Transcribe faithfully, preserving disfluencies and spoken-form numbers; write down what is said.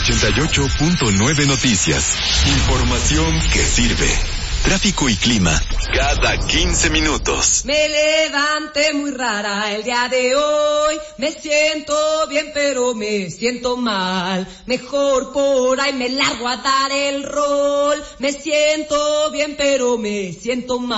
ochenta y ocho punto nueve Noticias. Información que sirve. Tráfico y clima cada quince minutos. Me levanté muy rara el día de hoy. Me siento bien pero me siento mal. Mejor por ahí me largo a dar el rol. Me siento bien pero me siento mal.